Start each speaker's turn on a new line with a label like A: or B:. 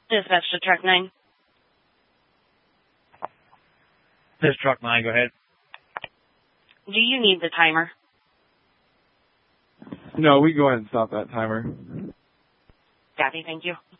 A: Dispatch to Truck 9.
B: This is Truck 9, go ahead.
A: Do you need the timer?
C: No, we can go ahead and stop that timer.
A: Copy, thank you.